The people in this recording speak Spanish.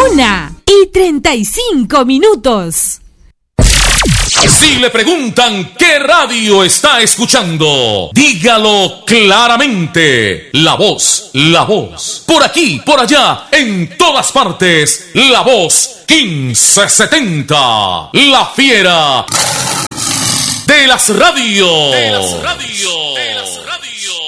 1:35. Si le preguntan qué radio está escuchando, dígalo claramente. La Voz, La Voz. Por aquí, por allá, en todas partes. La Voz 1570. La fiera de las radios. De las radios. De las radios.